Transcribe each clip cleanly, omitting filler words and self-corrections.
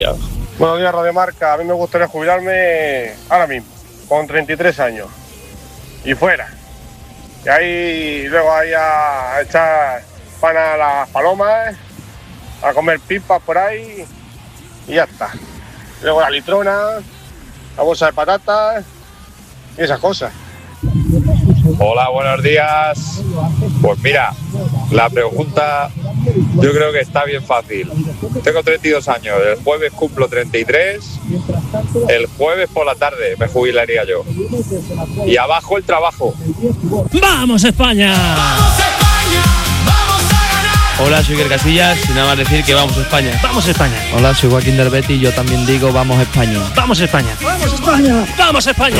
Buenos días, Radio Marca. A mí me gustaría jubilarme ahora mismo, con 33 años. Y fuera. Y ahí luego ahí a echar pan a las palomas, a comer pipas por ahí y ya está. Luego la litrona, la bolsa de patatas y esas cosas. Hola, buenos días. Pues mira, la pregunta yo creo que está bien fácil. Tengo 32 años, el jueves cumplo 33, el jueves por la tarde me jubilaría yo. Y abajo el trabajo. ¡Vamos España! ¡Vamos España! ¡Vamos a ganar! Hola, soy Iker Casillas y nada más decir que vamos a España. ¡Vamos España! Hola, soy Joaquín del Betis y yo también digo vamos a España. ¡Vamos España! ¡Vamos España! ¡Vamos España!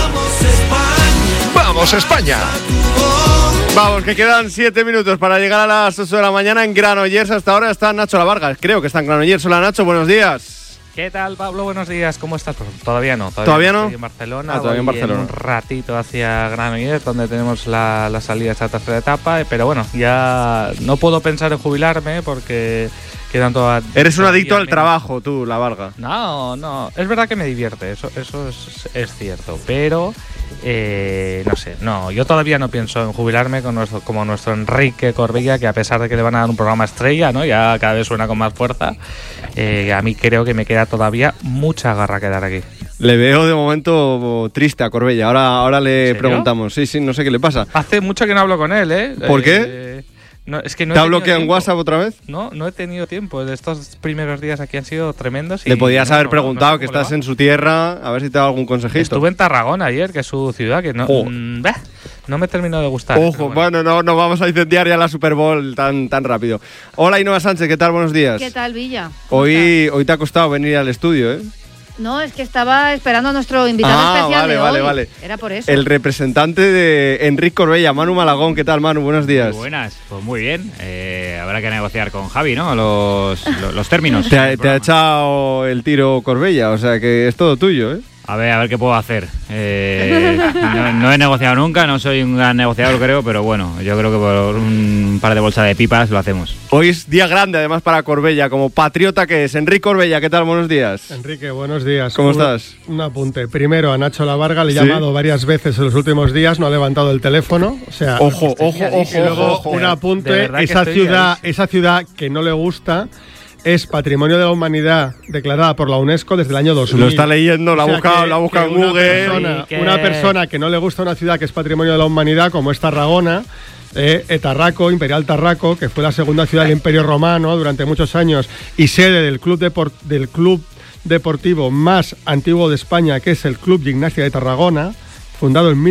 ¡Vamos España! Vamos, que quedan 7 minutos para llegar a las 8 de la mañana en Granollers. Hasta ahora está Nacho Lavarga, creo que está en Granollers. Hola Nacho, buenos días. ¿Qué tal, Pablo? Buenos días, ¿cómo estás? Pues todavía no. ¿Todavía no? Estoy en Barcelona. Todavía en Barcelona. En un ratito hacia Granollers, donde tenemos la salida de esta tercera etapa. Pero bueno, ya no puedo pensar en jubilarme porque quedan todas... Eres un adicto al trabajo, tú, Lavarga. No. Es verdad que me divierte, eso es cierto. Pero... no sé, yo todavía no pienso en jubilarme como nuestro Enrique Corbella, que a pesar de que le van a dar un programa estrella, ¿no? Ya cada vez suena con más fuerza, a mí creo que me queda todavía mucha garra quedar aquí. Le veo de momento triste a Corbella, ahora le preguntamos. Sí, no sé qué le pasa. Hace mucho que no hablo con él, ¿eh? ¿Por qué? No, es que no ¿Te ha bloqueado en WhatsApp otra vez? No he tenido tiempo. Estos primeros días aquí han sido tremendos. Le podías haber preguntado que estás en su tierra, a ver si te da algún consejito. Estuve en Tarragona ayer, que es su ciudad, que no me terminó de gustar. Ojo, bueno, no vamos a incendiar ya la Super Bowl tan rápido. Hola, Ainhoa Sánchez, ¿qué tal? Buenos días. ¿Qué tal, Villa? Hoy te ha costado venir al estudio, ¿eh? No, es que estaba esperando a nuestro invitado especial de hoy. Vale. Era por eso. El representante de Enrique Corbella, Manu Malagón. ¿Qué tal, Manu? Buenos días. Muy buenas, pues muy bien. Habrá que negociar con Javi, ¿no? Los términos. Te ha echado el tiro Corbella, o sea que es todo tuyo, ¿eh? A ver qué puedo hacer. No he negociado nunca, no soy un gran negociador, creo, pero bueno, yo creo que por un par de bolsas de pipas lo hacemos. Hoy es día grande, además, para Corbella, como patriota que es. Enrique Corbella, ¿qué tal? Buenos días. Enrique, buenos días. ¿Cómo estás? Un apunte. Primero, a Nacho Lavarga le he llamado varias veces en los últimos días, no ha levantado el teléfono. O sea, ojo. Y luego, un apunte, esa ciudad que no le gusta... Es Patrimonio de la Humanidad declarada por la UNESCO desde el año 2000. Lo está leyendo, la ha buscado en Google. Una persona que no le gusta una ciudad que es Patrimonio de la Humanidad, como es Tarragona, Tarraco, Imperial Tarraco, que fue la segunda ciudad del Imperio Romano durante muchos años y sede del club deportivo más antiguo de España, que es el Club Gimnasia de Tarragona, fundado en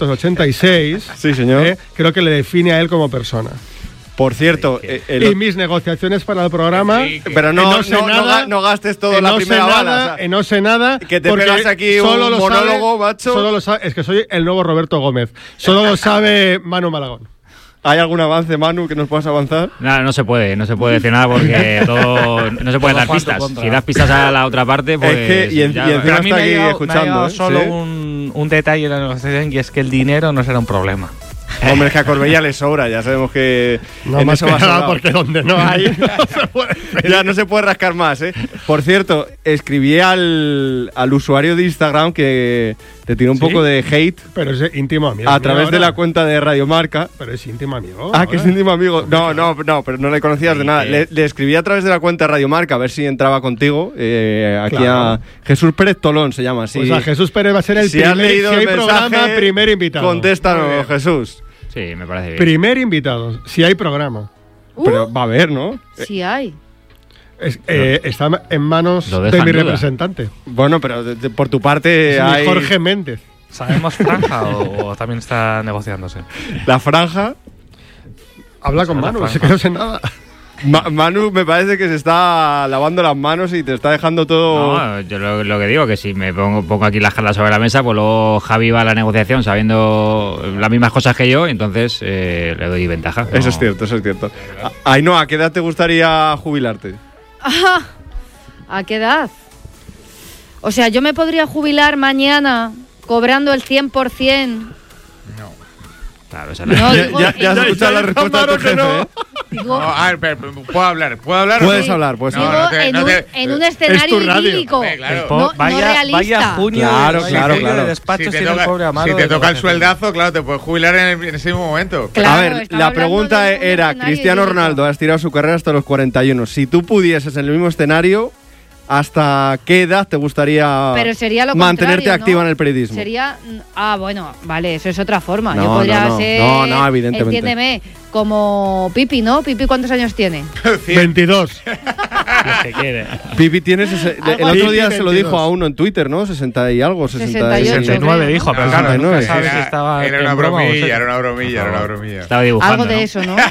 1886. Sí, señor. Creo que le define a él como persona. Por cierto, y mis negociaciones para el programa, pero no gastes todo la primera bala. No sé nada. Que te pegas aquí un monólogo, macho. Es que soy el nuevo Roberto Gómez. Solo lo sabe Manu Malagón. ¿Hay algún avance, Manu, que nos puedas avanzar? No se puede decir nada porque no se puede dar pistas. Si das pistas a la otra parte, pues... Es que, y encima está aquí escuchando. Me ha solo un detalle en la negociación, y es que el dinero no será un problema. Hombre, es que a Corbella le sobra, ya sabemos que... No más que nada, porque donde no hay no se puede pedir. Ya no se puede rascar más, ¿eh? Por cierto, escribí al usuario de Instagram que te tiró un poco de hate. Pero es íntimo amigo. A través de la cuenta de Radio Marca. Pero es íntimo amigo. Que es íntimo amigo. No, pero no le conocías de nada. Le escribí a través de la cuenta de Radio Marca a ver si entraba contigo. Aquí a Jesús Pérez Tolón se llama así. Pues a Jesús Pérez va a ser el primer invitado. Contéstanos, Jesús. Sí, me parece bien. Primer invitado, si hay programa. Pero va a haber, ¿no? Sí hay. Está en manos de mi representante. Bueno, pero por tu parte hay... Jorge Méndez. ¿Sabemos franja o también está negociándose? La franja... Habla con Manu, es que no sé nada. Manu me parece que se está lavando las manos y te está dejando todo... No, yo lo que digo, que si me pongo aquí las cartas sobre la mesa, pues luego Javi va a la negociación sabiendo las mismas cosas que yo, entonces le doy ventaja. Eso es cierto. Ainhoa, ¿a qué edad te gustaría jubilarte? ¿A qué edad? O sea, yo me podría jubilar mañana cobrando el 100%. No. Claro, esa ya has escuchado la respuesta de tu jefe, ¿eh? Digo, ¿puedo hablar? Puedes hablar, pues. Digo, en un escenario idílico. Claro. No realista. Vaya junio. Claro. De despachos tiene el pobre Amaro. Si te toca el sueldazo, claro, te puedes jubilar en ese mismo momento. Claro, a ver, estaba la hablando pregunta de un era, escenario Cristiano idílico. Ronaldo ha estirado su carrera hasta los 41. Si tú pudieses en el mismo escenario, ¿hasta qué edad te gustaría Pero sería lo mantenerte contrario, activa ¿no? en el periodismo? Sería. Bueno, vale, eso es otra forma. No, Yo podría no. ser. No, evidentemente. Entiéndeme, como Pipi, ¿no? Pipi, ¿cuántos años tiene? 22. Que quiere. Pipi tiene el otro día se lo 22. dijo a uno en Twitter, ¿no? 60 y algo, 68. 69 dijo, pero claro, 69. nunca sabes si estaba Era en una broma o bromilla, serio. era una bromilla. Estaba dibujando. Algo de ¿no? eso, ¿no?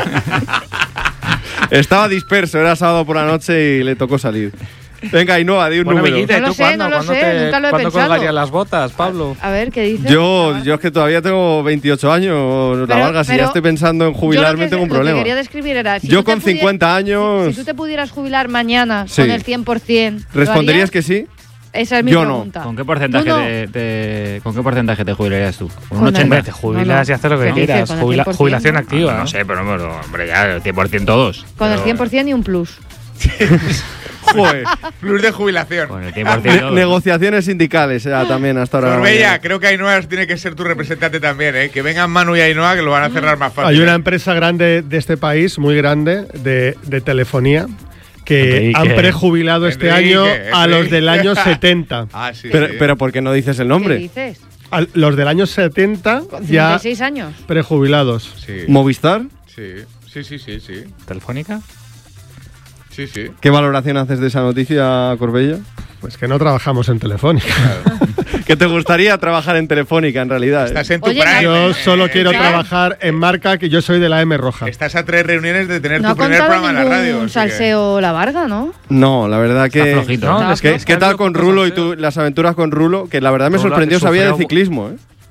Estaba disperso, era sábado por la noche y le tocó salir. Venga, Ainhoa, di un Bueno, número. Villita, No lo ¿tú sé, cuándo? no lo ¿Cuándo sé, nunca lo he ¿Cuándo pensado. colgarías las botas, Pablo? A ver, ¿qué dices? Yo es que todavía tengo 28 años, la Pero- Varga. Si pero ya estoy pensando en jubilarme, tengo un Lo problema. que quería describir era. Yo con 50 años. Si tú te pudieras jubilar mañana Sí. con el 100%. ¿lo ¿Responderías harías? que sí? Esa es mi Yo no. pregunta. ¿Con qué porcentaje Tú no. ¿Con qué porcentaje te jubilarías tú? ¿Con un Con el- 80? Te jubilas y haces lo que Felices, quieras. con el 100%, Jubilación ¿no? activa. No sé, pero hombre, ya el 100% todos. Con el Pero 100% y un plus. Joder. Plus de jubilación. Con el 100% todos. Negociaciones sindicales también hasta ahora. Corbella, creo que Ainhoa tiene que ser tu representante también, ¿eh? Que vengan Manu y Ainhoa que lo van a cerrar más fácil. Hay una empresa grande de este país, muy grande, de telefonía, que Enrique. han prejubilado este año a los del año 70. Ah, sí. Pero ¿por qué no dices el ¿Qué nombre? dices? Los del año 70 Con ya 56 años. prejubilados. Sí. ¿Movistar? Sí. ¿Telefónica? Sí. ¿Qué valoración haces de esa noticia, Corbella? Pues que no trabajamos en Telefónica. ¿Qué te gustaría trabajar en Telefónica, en realidad? Estás en tu Oye, prime. Yo solo quiero claro. trabajar en marca, que yo soy de la M roja. Estás a 3 reuniones de tener No ha tu primer contado programa en la radio. ningún así que- salseo La Varga, ¿no? No, la verdad que. Está flojito. No, No, es que, es que ¿Qué tal había con pocos Rulo y salseos. las aventuras con Rulo? Que la verdad me Rulo sorprendió, sabía de sufrió- ciclismo, ¿eh?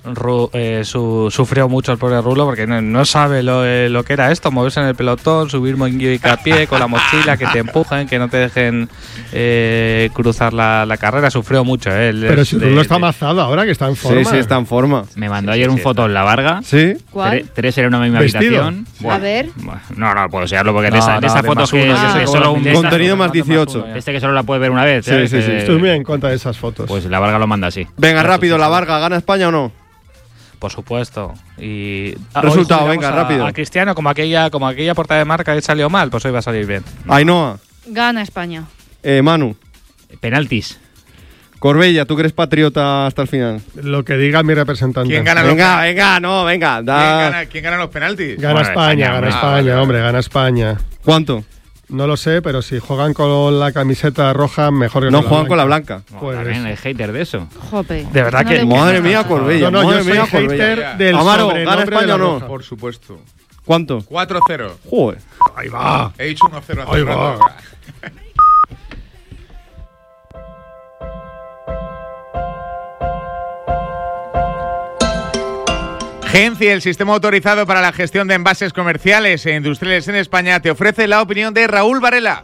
Sufrió mucho el pobre Rulo porque no sabe lo que era esto, moverse en el pelotón, subir monguica a pie con la mochila, que te empujen, que no te dejen cruzar la carrera. Sufrió mucho. Pero si Rulo está amazado ahora, que está en forma. Sí, está en forma. Me mandó ayer un foto en la Varga. ¿Sí? ¿Cuál? Tres en una misma ¿Vestido? habitación. A ver. No puedo enseñarlo porque de No, esa de foto más que uno, yo sé que cómo solo lo un de Contenido esta- más 18. que solo la puede ver una vez. Sí, ¿sabes? sí, sí. Estoy muy en contra de esas fotos. Pues la Varga lo manda así. Venga, rápido, la Varga, ¿gana España o no? Por supuesto. Y Resultado, hoy venga, jubilamos rápido. A Cristiano, como aquella portada de marca que salió mal, pues hoy va a salir bien. Ainhoa, Gana España. Manu, Penaltis. Corbella, ¿tú que eres patriota hasta el final? Lo que diga mi representante. ¿Quién gana Venga, venga. ¿Quién gana los penaltis? Gana Bueno, España, España, España, hombre, gana España. ¿Cuánto? No lo sé, pero si juegan con la camiseta roja, mejor que No juegan con la blanca. Pues- También hay hater de eso. Jope. De verdad No que- le gusta. Madre mía, Corbella. No, madre yo soy mía, hater Corbella. del Amaro, sobrenombre ¿gana España de la o no? roja. Por supuesto. ¿Cuánto? 4-0. Joder. Ahí va. He dicho 1-0 hace Ahí un va. rato. Genci, el sistema autorizado para la gestión de envases comerciales e industriales en España, te ofrece la opinión de Raúl Varela.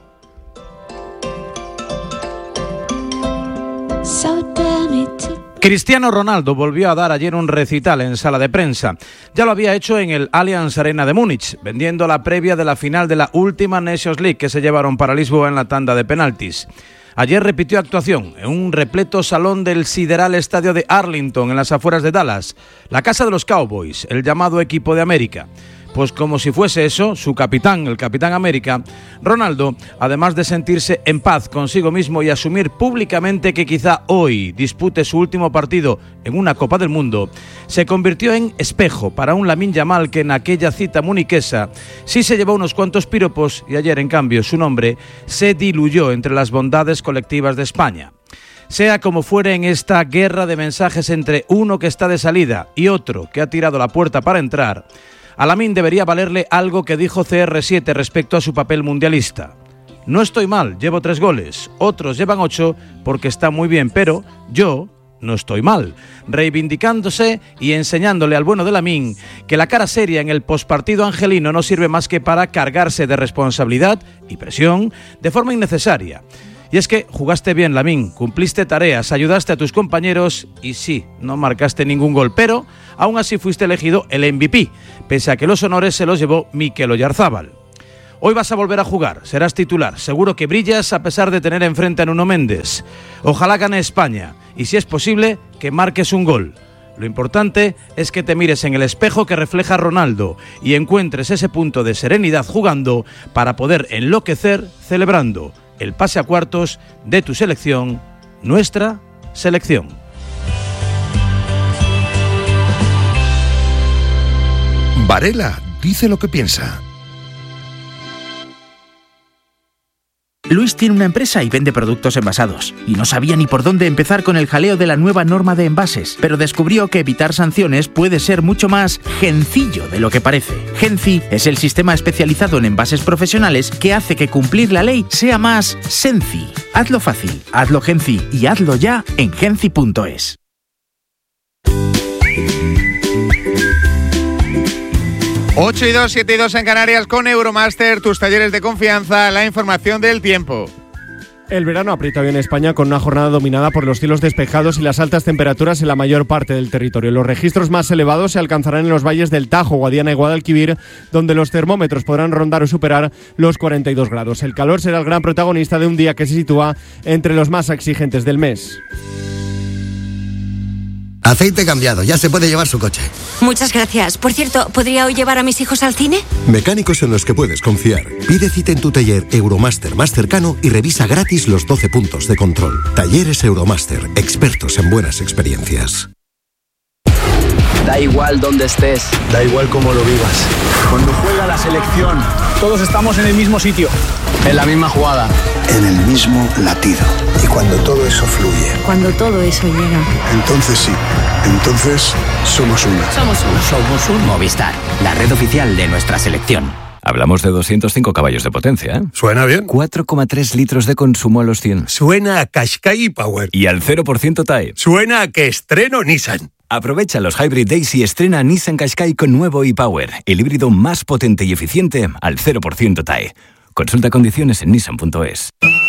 Cristiano Ronaldo volvió a dar ayer un recital en sala de prensa. Ya lo había hecho en el Allianz Arena de Múnich, vendiendo la previa de la final de la última Nations League que se llevaron para Lisboa en la tanda de penaltis. Ayer repitió actuación en un repleto salón del sideral estadio de Arlington, en las afueras de Dallas, la casa de los Cowboys, el llamado equipo de América. Pues como si fuese eso, su capitán, el Capitán América, Ronaldo, además de sentirse en paz consigo mismo y asumir públicamente que quizá hoy dispute su último partido en una Copa del Mundo, se convirtió en espejo para un Lamine Yamal que en aquella cita muniquesa sí se llevó unos cuantos piropos y ayer, en cambio, su nombre se diluyó entre las bondades colectivas de España. Sea como fuere en esta guerra de mensajes entre uno que está de salida y otro que ha tirado la puerta para entrar, a Lamine debería valerle algo que dijo CR7 respecto a su papel mundialista. No estoy mal, llevo 3 goles, otros llevan 8 porque está muy bien, pero yo no estoy mal, reivindicándose y enseñándole al bueno de Lamine que la cara seria en el pospartido angelino no sirve más que para cargarse de responsabilidad y presión de forma innecesaria. Y es que jugaste bien, Lamine, cumpliste tareas, ayudaste a tus compañeros y sí, no marcaste ningún gol, pero aún así fuiste elegido el MVP, pese a que los honores se los llevó Mikel Oyarzábal. Hoy vas a volver a jugar, serás titular. Seguro que brillas a pesar de tener enfrente a Nuno Méndez. Ojalá gane España y, si es posible, que marques un gol. Lo importante es que te mires en el espejo que refleja Ronaldo y encuentres ese punto de serenidad jugando para poder enloquecer celebrando el pase a cuartos de tu selección, nuestra selección. Varela dice lo que piensa. Luis tiene una empresa y vende productos envasados. Y no sabía ni por dónde empezar con el jaleo de la nueva norma de envases. Pero descubrió que evitar sanciones puede ser mucho más gencillo de lo que parece. Genci es el sistema especializado en envases profesionales que hace que cumplir la ley sea más senci. Hazlo fácil, hazlo Genci y hazlo ya en genci.es. Ocho y 2, 7 y 2 en Canarias con Euromaster, tus talleres de confianza, la información del tiempo. El verano aprieta hoy en España con una jornada dominada por los cielos despejados y las altas temperaturas en la mayor parte del territorio. Los registros más elevados se alcanzarán en los valles del Tajo, Guadiana y Guadalquivir, donde los termómetros podrán rondar o superar los 42 grados. El calor será el gran protagonista de un día que se sitúa entre los más exigentes del mes. Aceite cambiado, ya se puede llevar su coche. Muchas gracias. Por cierto, ¿podría hoy llevar a mis hijos al cine? Mecánicos en los que puedes confiar. Pide cita en tu taller Euromaster más cercano y revisa gratis los 12 puntos de control. Talleres Euromaster, expertos en buenas experiencias. Da igual dónde estés, da igual cómo lo vivas. Cuando juega la selección, todos estamos en el mismo sitio, en la misma jugada, en el mismo latido. Y cuando todo eso fluye, cuando todo eso llega, entonces sí, entonces somos uno. Somos un Movistar, la red oficial de nuestra selección. Hablamos de 205 caballos de potencia, ¿eh? ¿Suena bien? 4,3 litros de consumo a los 100. Suena a Qashqai Power. Y al 0% TAE. Suena a que estreno Nissan. Aprovecha los Hybrid Days y estrena Nissan Qashqai con nuevo e-Power, el híbrido más potente y eficiente al 0% TAE. Consulta condiciones en nissan.es.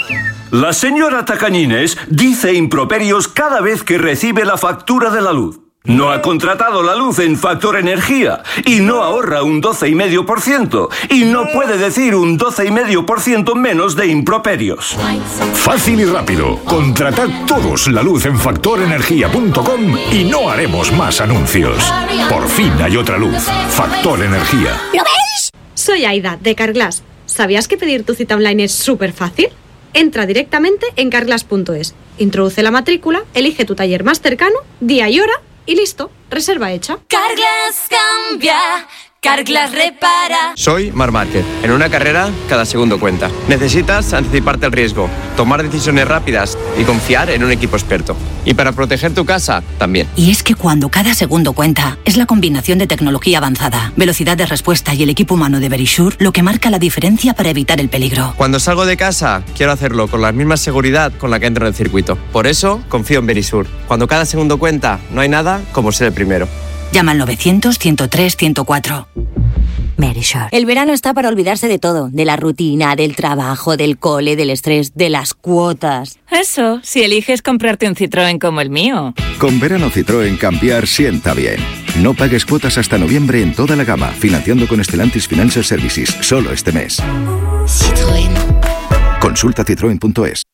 La señora Tacañines dice improperios cada vez que recibe la factura de la luz. No ha contratado la luz en Factor Energía y no ahorra un 12,5% y no puede decir un 12,5% menos de improperios. Fácil y rápido. Contratad todos la luz en factorenergia.com y no haremos más anuncios. Por fin hay otra luz. Factor Energía. ¿Lo ves? Soy Aida, de Carglass. ¿Sabías que pedir tu cita online es súper fácil? Entra directamente en carglass.es, introduce la matrícula, elige tu taller más cercano, día y hora y listo, reserva hecha. Carglass cambia, Carglass repara. Soy Marc Márquez. En una carrera, cada segundo cuenta. Necesitas anticiparte al riesgo, tomar decisiones rápidas y confiar en un equipo experto. Y para proteger tu casa, también. Y es que cuando cada segundo cuenta, es la combinación de tecnología avanzada, velocidad de respuesta y el equipo humano de Verisure lo que marca la diferencia para evitar el peligro. Cuando salgo de casa, quiero hacerlo con la misma seguridad con la que entro en el circuito. Por eso, confío en Verisure. Cuando cada segundo cuenta, no hay nada como ser el primero. Llama al 900-103-104. Verisure. El verano está para olvidarse de todo. De la rutina, del trabajo, del cole, del estrés, de las cuotas. Eso, si eliges comprarte un Citroën como el mío. Con verano Citroën cambiar sienta bien. No pagues cuotas hasta noviembre en toda la gama, financiando con Stellantis Financial Services, solo este mes. Citroën. Consulta citroen.es.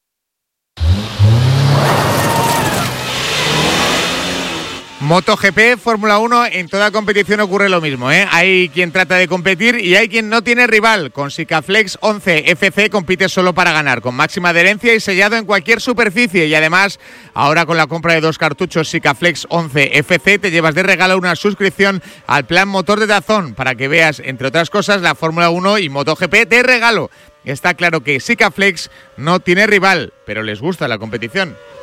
MotoGP, Fórmula 1, en toda competición ocurre lo mismo, ¿eh? Hay quien trata de competir y hay quien no tiene rival. Con Sikaflex 11 FC compites solo para ganar, con máxima adherencia y sellado en cualquier superficie. Y además, ahora con la compra de 2 cartuchos Sikaflex 11 FC te llevas de regalo una suscripción al plan motor de DAZN para que veas, entre otras cosas, la Fórmula 1 y MotoGP de regalo. Está claro que Sikaflex no tiene rival, pero les gusta la competición.